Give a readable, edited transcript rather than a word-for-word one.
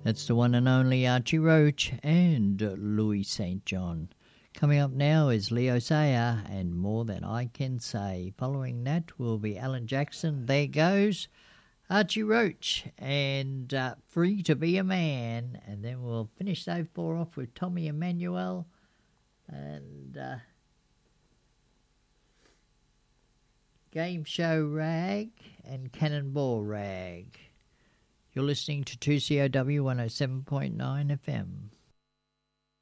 That's the one and only Archie Roach and Louis St. John. Coming up now is Leo Sayer and More Than I Can Say. Following that will be Alan Jackson. There goes Archie Roach and Free to Be a Man. And then we'll finish those four off with Tommy Emmanuel and Game Show Rag and Cannonball Rag. You're listening to 2COW 107.9 FM.